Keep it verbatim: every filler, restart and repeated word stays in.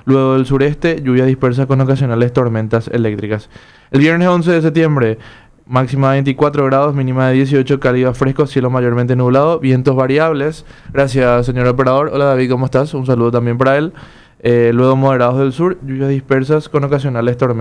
Luego del sureste, lluvias dispersas con ocasionales tormentas eléctricas. El viernes once de septiembre, máxima de veinticuatro grados, mínima de dieciocho, cálido a fresco, cielo mayormente nublado, vientos variables. Gracias, señor operador. Hola, David, ¿cómo estás? Un saludo también para él. Eh, luego moderados del sur, lluvias dispersas con ocasionales tormentas.